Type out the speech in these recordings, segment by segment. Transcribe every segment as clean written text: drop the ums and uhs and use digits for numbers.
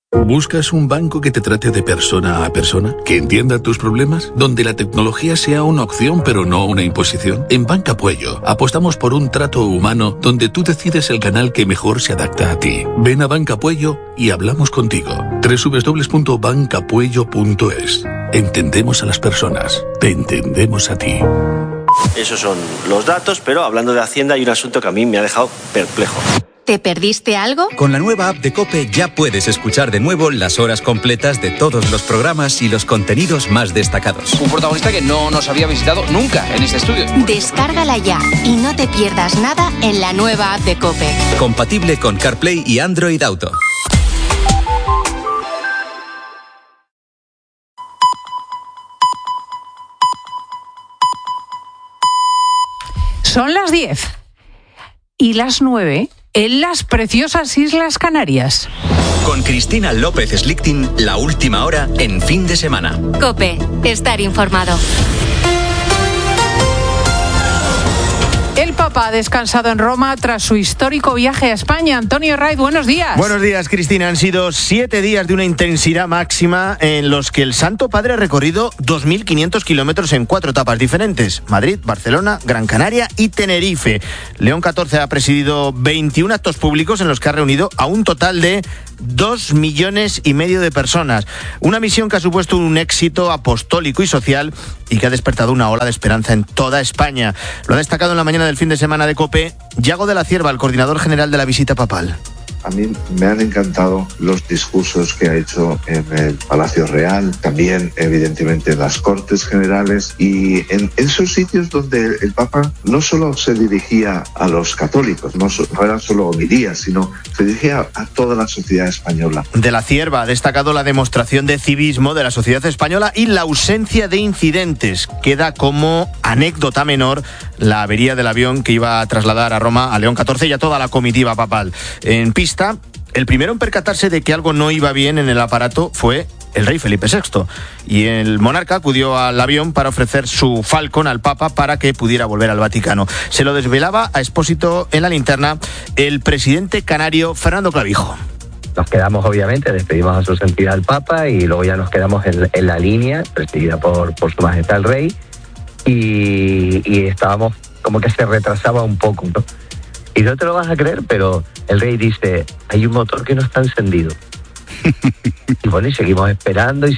¿Buscas un banco que te trate de persona a persona? ¿Que entienda tus problemas? ¿Donde la tecnología sea una opción pero no una imposición? En Banca Puello apostamos por un trato humano donde tú decides el canal que mejor se adapta a ti. Ven a Banca Puello y hablamos contigo. www.bancapuello.es. Entendemos a las personas. Te entendemos a ti. Esos son los datos, pero hablando de Hacienda hay un asunto que a mí me ha dejado perplejo. ¿Te perdiste algo? Con la nueva app de COPE ya puedes escuchar de nuevo las horas completas de todos los programas y los contenidos más destacados. Un protagonista que no nos había visitado nunca en este estudio. Descárgala ya y no te pierdas nada en la nueva app de COPE. Compatible con CarPlay y Android Auto. Son las 10 y las 9 en las preciosas Islas Canarias. Con Cristina López Slichting, la última hora en fin de semana. COPE, estar informado. El Papa ha descansado en Roma tras su histórico viaje a España. Antonio Raiz, buenos días. Buenos días, Cristina. Han sido 7 días de una intensidad máxima en los que el Santo Padre ha recorrido 2.500 kilómetros en 4 etapas diferentes: Madrid, Barcelona, Gran Canaria y Tenerife. León XIV ha presidido 21 actos públicos en los que ha reunido a un total de 2,5 millones de personas. Una misión que ha supuesto un éxito apostólico y social y que ha despertado una ola de esperanza en toda España. Lo ha destacado en la mañana del fin de semana de COPE Yago de la Cierva, el coordinador general de la visita papal. A mí me han encantado los discursos que ha hecho en el Palacio Real, también evidentemente en las Cortes Generales y en esos sitios donde el Papa no solo se dirigía a los católicos, no eran solo homilías, sino se dirigía a toda la sociedad española. De la Cierva ha destacado la demostración de civismo de la sociedad española y la ausencia de incidentes. Queda como anécdota menor la avería del avión que iba a trasladar a Roma a León XIV y a toda la comitiva papal. En pista, el primero en percatarse de que algo no iba bien en el aparato fue el rey Felipe VI. Y el monarca acudió al avión para ofrecer su Falcon al Papa para que pudiera volver al Vaticano. Se lo desvelaba a Expósito en la linterna el presidente canario Fernando Clavijo. Nos quedamos, obviamente, despedimos a su santidad el Papa y luego ya nos quedamos en la línea, presidida por su majestad el rey, y estábamos como que se retrasaba un poco, ¿no? Y no te lo vas a creer, pero el rey dice, hay un motor que no está encendido. Y bueno, y seguimos esperando,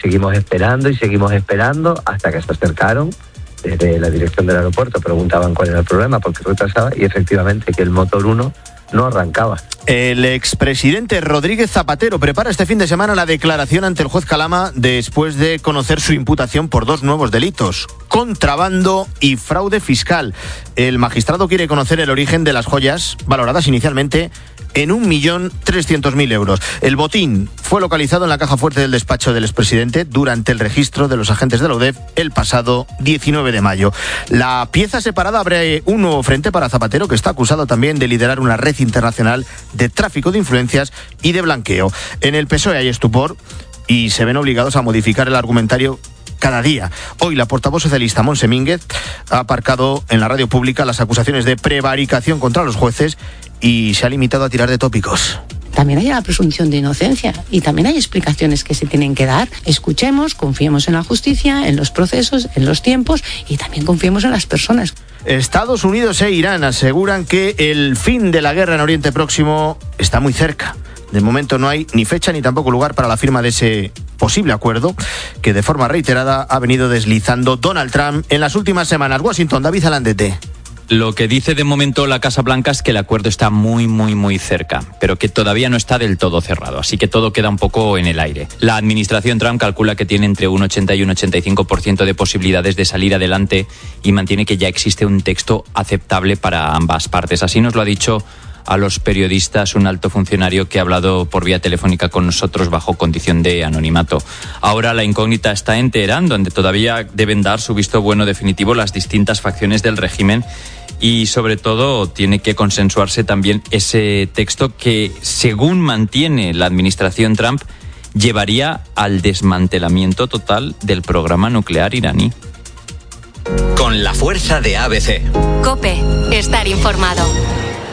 hasta que se acercaron desde la dirección del aeropuerto, preguntaban cuál era el problema, por qué retrasaba, y efectivamente que el motor 1 no arrancaba. El expresidente Rodríguez Zapatero prepara este fin de semana la declaración ante el juez Calama después de conocer su imputación por 2 nuevos delitos: contrabando y fraude fiscal. El magistrado quiere conocer el origen de las joyas, valoradas inicialmente en 1.300.000 euros. El botín fue localizado en la caja fuerte del despacho del expresidente durante el registro de los agentes de la UDEF el pasado 19 de mayo. La pieza separada abre un nuevo frente para Zapatero, que está acusado también de liderar una red internacional de tráfico de influencias y de blanqueo. En el PSOE hay estupor y se ven obligados a modificar el argumentario cada día. Hoy la portavoz socialista Montse Mínguez ha aparcado en la radio pública las acusaciones de prevaricación contra los jueces y se ha limitado a tirar de tópicos. También hay la presunción de inocencia y también hay explicaciones que se tienen que dar. Escuchemos, confiemos en la justicia, en los procesos, en los tiempos y también confiemos en las personas. Estados Unidos e Irán aseguran que el fin de la guerra en Oriente Próximo está muy cerca. De momento no hay ni fecha ni tampoco lugar para la firma de ese posible acuerdo que de forma reiterada ha venido deslizando Donald Trump en las últimas semanas. Washington, David Alandete. Lo que dice de momento la Casa Blanca es que el acuerdo está muy cerca, pero que todavía no está del todo cerrado, así que todo queda un poco en el aire. La administración Trump calcula que tiene entre un 80 y un 85% de posibilidades de salir adelante y mantiene que ya existe un texto aceptable para ambas partes. Así nos lo ha dicho a los periodistas un alto funcionario que ha hablado por vía telefónica con nosotros bajo condición de anonimato. Ahora la incógnita está en Teherán, donde todavía deben dar su visto bueno definitivo las distintas facciones del régimen y sobre todo tiene que consensuarse también ese texto que, según mantiene la administración Trump, llevaría al desmantelamiento total del programa nuclear iraní. Con la fuerza de ABC. COPE, estar informado.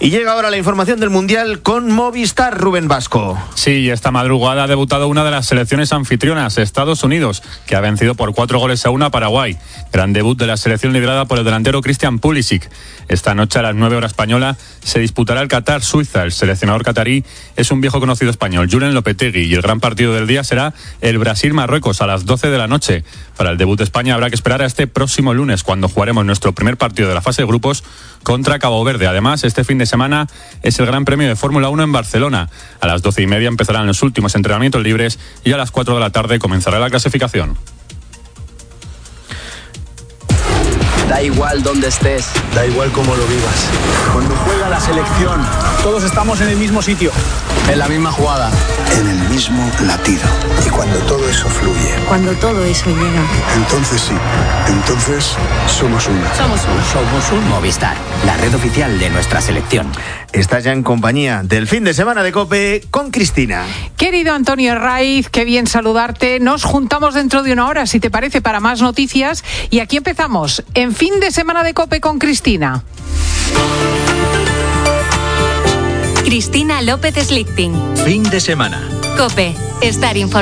Y llega ahora la información del Mundial con Movistar, Rubén Vasco. Sí, esta madrugada ha debutado una de las selecciones anfitrionas, Estados Unidos, que ha vencido por 4-1 a Paraguay. Gran debut de la selección liderada por el delantero Christian Pulisic. Esta noche a las 9 horas española se disputará el Qatar-Suiza. El seleccionador catarí es un viejo conocido español, Julen Lopetegui, y el gran partido del día será el Brasil-Marruecos a las 12 de la noche. Para el debut de España habrá que esperar a este próximo lunes, cuando jugaremos nuestro primer partido de la fase de grupos contra Cabo Verde. Además, este fin de semana es el Gran Premio de Fórmula 1 en Barcelona. A las 12:30 empezarán los últimos entrenamientos libres y a las 4 de la tarde comenzará la clasificación. Da igual dónde estés, da igual cómo lo vivas. Cuando juega la selección, todos estamos en el mismo sitio, en la misma jugada, en el mismo latido. Y cuando todo eso fluye, Cuando todo eso llega, entonces sí, entonces somos uno. Somos un Movistar, la red oficial de nuestra selección. Estás ya en compañía del fin de semana de COPE con Cristina. Querido Antonio Herraiz, qué bien saludarte. Nos juntamos dentro de una hora, si te parece, para más noticias. Y aquí empezamos, en fin de semana de COPE con Cristina. Cristina López Slichting. Fin de semana. COPE. Estar informado.